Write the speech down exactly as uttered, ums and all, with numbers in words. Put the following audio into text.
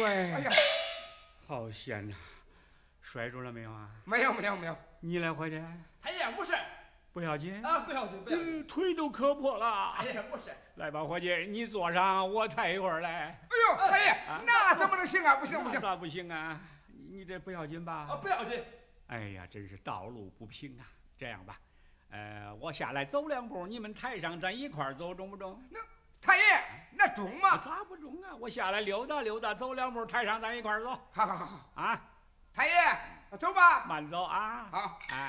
哎， 哎呀， 好险呐！摔住了没有啊？ 没有没有没有。 你来，伙计， 太爷不是不要紧啊，不要紧不要紧。 嗯腿都磕破了。 太爷不是。 来吧，伙计，你坐上，我抬一会儿来。 哎呦，太爷，那怎么能行啊？不行不行。 咋不行啊？你这不要紧吧？ 啊，不要紧。 哎呀，真是道路不平啊！这样吧，呃，我下来走两步，你们抬上，咱一块儿走，中不中？ 那太爷，那中吗？ 咋不中啊？我下来溜达溜达，走两步，抬上，咱一块儿走。 好好好好啊， 太爷，走吧。 慢走啊。 好。 哎。